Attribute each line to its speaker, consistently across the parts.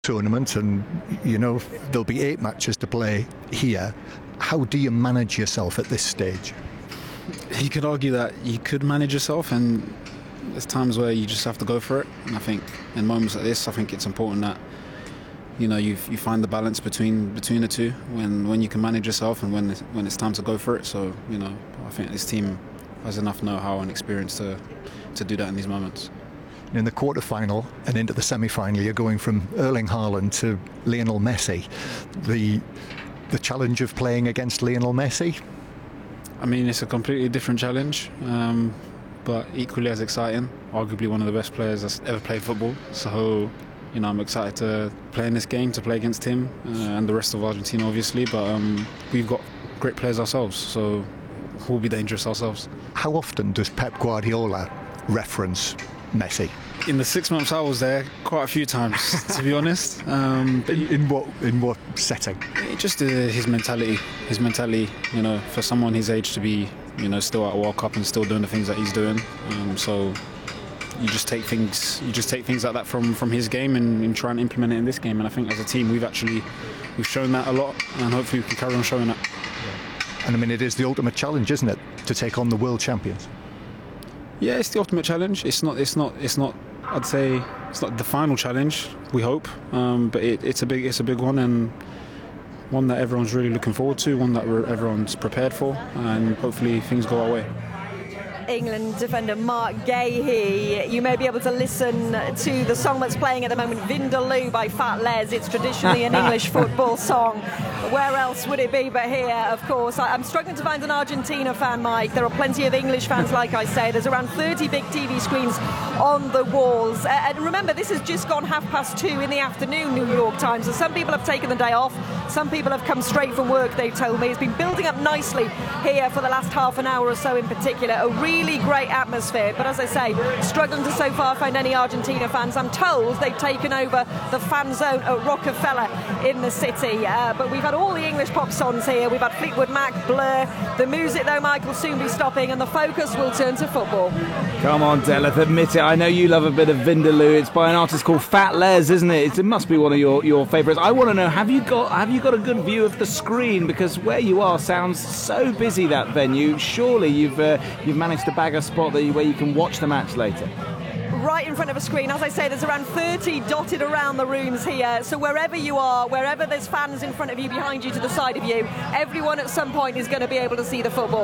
Speaker 1: tournament, and there'll be 8 matches to play here. How do you manage yourself at this stage?
Speaker 2: You could argue that you could manage yourself, and there's times where you just have to go for it. And I think in moments like this, I think it's important that you find the balance between the two when you can manage yourself and when it's time to go for it. So I think this team has enough know-how and experience to do that in these moments.
Speaker 1: In the quarter-final and into the semi-final, you're going from Erling Haaland to Lionel Messi. The challenge of playing against Lionel Messi?
Speaker 2: I mean, it's a completely different challenge, but equally as exciting. Arguably one of the best players that's ever played football. So, I'm excited to play in this game, to play against him and the rest of Argentina, obviously. But we've got great players ourselves, so we'll be dangerous ourselves.
Speaker 1: How often does Pep Guardiola reference Messi?
Speaker 2: In the 6 months I was there, quite a few times, to be honest.
Speaker 1: In what setting?
Speaker 2: Just his mentality. For someone his age to be, still at a World Cup and still doing the things that he's doing. So you just take things like that from his game and try and implement it in this game. And I think as a team we've shown that a lot, and hopefully we can carry on showing that.
Speaker 1: And I mean, it is the ultimate challenge, isn't it, to take on the world champions?
Speaker 2: Yeah, it's the ultimate challenge. It's not. I'd say it's not the final challenge. We hope, but it's a big one, and one that everyone's really looking forward to. One that everyone's prepared for, and hopefully things go our way.
Speaker 3: England defender Mark Gahey. You may be able to listen to the song that's playing at the moment, Vindaloo by Fat Les. It's traditionally an English football song. Where else would it be but here, of course? I'm struggling to find an Argentina fan, Mike. There are plenty of English fans, like I say. There's around 30 big TV screens on the walls. And remember, this has just gone 2:30 in the afternoon, New York time. So some people have taken the day off. Some people have come straight from work, they've told me. It's been building up nicely here for the last half an hour or so in particular. A really great atmosphere, but as I say, struggling to so far find any Argentina fans. I'm told they've taken over the fan zone at Rockefeller in the city, but we've had all the English pop songs here. We've had Fleetwood Mac, Blur. The music, though, Mike, will soon be stopping, and the focus will turn to football.
Speaker 4: Come on, Deleth, admit it. I know you love a bit of Vindaloo. It's by an artist called Fat Les, isn't it? It must be one of your favourites. I want to know, have you got a good view of the screen? Because where you are sounds so busy, that venue. Surely you've managed to bag a spot where you can watch the match later.
Speaker 3: Right in front of a screen. As I say, there's around 30 dotted around the rooms here. So wherever you are, wherever there's fans in front of you, behind you, to the side of you, everyone at some point is going to be able to see the football.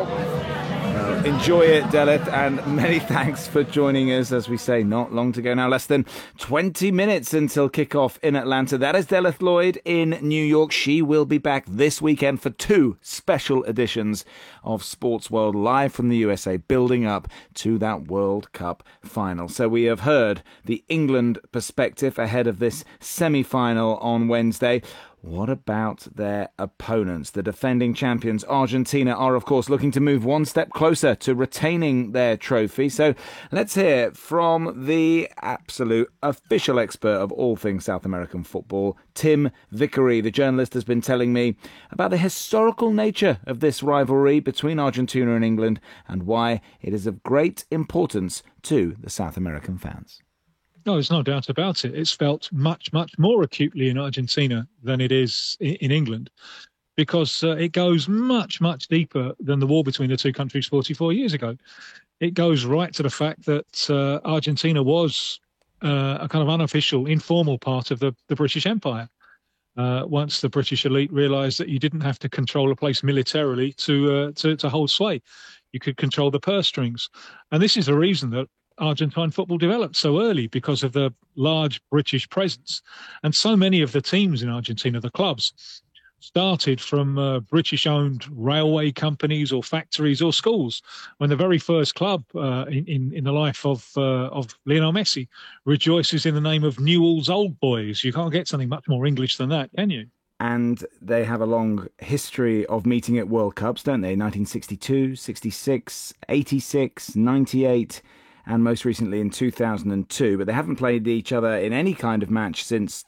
Speaker 4: Enjoy it, Deleth, and many thanks for joining us. As we say, not long to go now, less than 20 minutes until kickoff in Atlanta. That is Deleth Lloyd in New York. She will be back this weekend for 2 special editions of Sports World live from the USA, building up to that World Cup final. So we have heard the England perspective ahead of this semi-final on Wednesday. What about their opponents? The defending champions Argentina are, of course, looking to move one step closer to retaining their trophy. So let's hear from the absolute official expert of all things South American football, Tim Vickery. The journalist has been telling me about the historical nature of this rivalry between Argentina and England and why it is of great importance to the South American fans.
Speaker 5: No, there's no doubt about it. It's felt much, much more acutely in Argentina than it is in England, because it goes much, much deeper than the war between the two countries 44 years ago. It goes right to the fact that Argentina was a kind of unofficial, informal part of the British Empire. Once the British elite realised that you didn't have to control a place militarily to hold sway. You could control the purse strings. And this is the reason that Argentine football developed so early, because of the large British presence. And so many of the teams in Argentina, the clubs, started from British-owned railway companies or factories or schools. When the very first club in the life of Lionel Messi rejoices in the name of Newell's Old Boys. You can't get something much more English than that, can you?
Speaker 4: And they have a long history of meeting at World Cups, don't they? 1962, 66, 86, 98... and most recently in 2002, but they haven't played each other in any kind of match since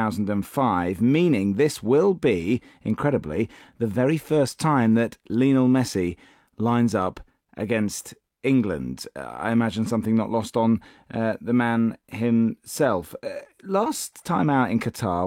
Speaker 4: 2005, meaning this will be, incredibly, the very first time that Lionel Messi lines up against England. I imagine something not lost on the man himself. Last time out in Qatar,